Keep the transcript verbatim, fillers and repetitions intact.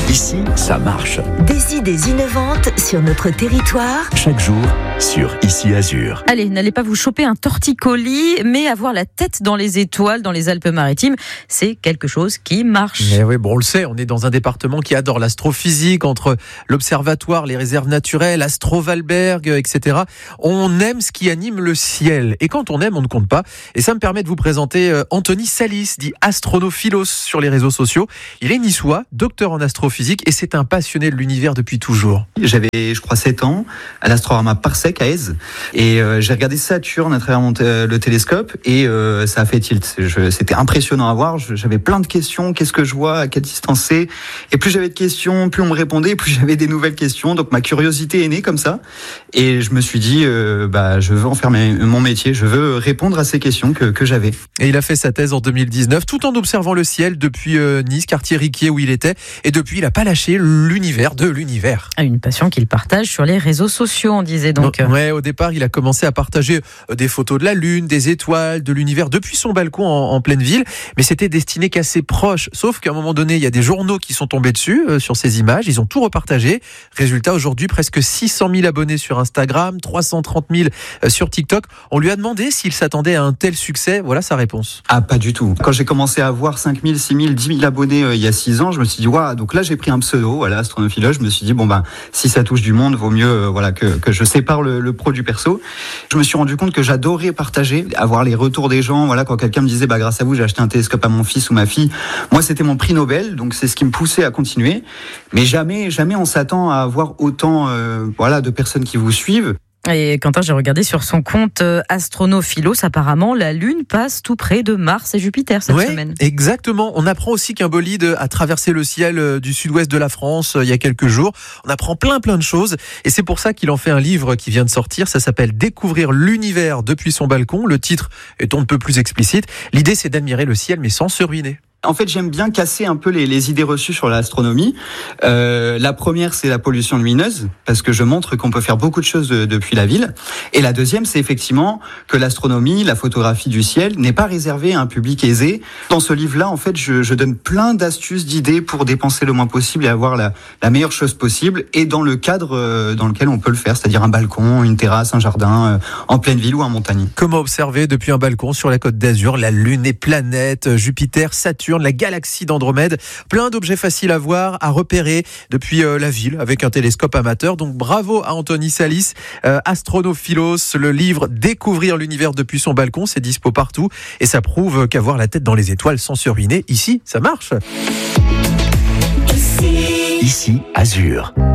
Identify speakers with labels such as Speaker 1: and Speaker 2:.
Speaker 1: Ici, ça marche.
Speaker 2: Des idées innovantes sur notre territoire.
Speaker 1: Chaque jour, sur Ici Azur.
Speaker 3: Allez, n'allez pas vous choper un torticolis, mais avoir la tête dans les étoiles dans les Alpes-Maritimes, c'est quelque chose qui marche.
Speaker 4: Mais oui, bon, on le sait, on est dans un département qui adore l'astrophysique, entre l'observatoire, les réserves naturelles, Astrovalberg, et cetera. On aime ce qui anime le ciel. Et quand on aime, on ne compte pas. Et ça me permet de vous présenter euh, Anthony Salis, dit astronophilos sur les réseaux sociaux. Il est niçois, docteur en astrophysique, et c'est un passionné de l'univers depuis toujours.
Speaker 5: J'avais, je crois, sept ans à l'Astrorama Parsec à Aise, et euh, j'ai regardé Saturne à travers mon t- le télescope, et euh, ça a fait tilt. Je, c'était impressionnant à voir. Je, j'avais plein de questions. Qu'est-ce que je vois? À quelle distance c'est? Et plus j'avais de questions, plus on me répondait, plus j'avais des nouvelles questions. Donc ma curiosité est née comme ça, et je me suis dit, euh, bah, je veux en faire mes, mon métier. Je veux répondre à ces questions que, que j'avais.
Speaker 4: Et il a fait sa thèse en deux mille dix-neuf, tout en observant le ciel depuis euh, Nice, quartier Riquier où il était, et depuis il n'a pas lâché l'univers de l'univers.
Speaker 3: Une passion qu'il partage sur les réseaux sociaux, on disait donc.
Speaker 4: Ouais, au départ, il a commencé à partager des photos de la Lune, des étoiles, de l'univers depuis son balcon en, en pleine ville, mais c'était destiné qu'à ses proches. Sauf qu'à un moment donné, il y a des journaux qui sont tombés dessus euh, sur ces images, ils ont tout repartagé. Résultat, aujourd'hui, presque six cent mille abonnés sur Instagram, trois cent trente mille euh, sur TikTok. On lui a demandé s'il s'attendait à un tel succès. Voilà sa réponse.
Speaker 5: Ah, pas du tout. Quand j'ai commencé à avoir cinq mille, six mille, dix mille abonnés euh, il y a six ans, je me suis dit, waouh, donc là j'ai pris un pseudo, voilà, astronophilos. Je me suis dit, bon ben, si ça touche du monde, vaut mieux euh, voilà, que, que je sépare le, le pro du perso. Je me suis rendu compte que j'adorais partager, avoir les retours des gens. Voilà, quand quelqu'un me disait, bah, grâce à vous, j'ai acheté un télescope à mon fils ou ma fille. Moi, c'était mon prix Nobel, donc c'est ce qui me poussait à continuer. Mais jamais, jamais on s'attend à avoir autant euh, voilà, de personnes qui vous suivent.
Speaker 3: Et Quentin, j'ai regardé sur son compte astronophilos, apparemment la Lune passe tout près de Mars et Jupiter cette
Speaker 4: ouais,
Speaker 3: semaine.
Speaker 4: Exactement. On apprend aussi qu'un bolide a traversé le ciel du sud-ouest de la France il y a quelques jours. On apprend plein plein de choses, et c'est pour ça qu'il en fait un livre qui vient de sortir. Ça s'appelle Découvrir l'univers depuis son balcon. Le titre est on ne peut plus explicite. L'idée, c'est d'admirer le ciel mais sans se ruiner.
Speaker 5: En fait, j'aime bien casser un peu les, les idées reçues sur l'astronomie. Euh, la première, c'est la pollution lumineuse, parce que je montre qu'on peut faire beaucoup de choses de, depuis la ville. Et la deuxième, c'est effectivement que l'astronomie, la photographie du ciel, n'est pas réservée à un public aisé. Dans ce livre-là, en fait, je, je donne plein d'astuces, d'idées pour dépenser le moins possible et avoir la, la meilleure chose possible, et dans le cadre dans lequel on peut le faire, c'est-à-dire un balcon, une terrasse, un jardin, euh, en pleine ville ou en montagne.
Speaker 4: Comment observer depuis un balcon sur la Côte d'Azur la Lune, les planètes, Jupiter, Saturne, la galaxie d'Andromède, plein d'objets faciles à voir, à repérer depuis euh, la ville avec un télescope amateur. Donc bravo à Anthony Salis, euh, astronophilos. Le livre Découvrir l'univers depuis son balcon, c'est dispo partout, et ça prouve qu'avoir la tête dans les étoiles sans se ruiner, ici, ça marche.
Speaker 1: Ici Azur.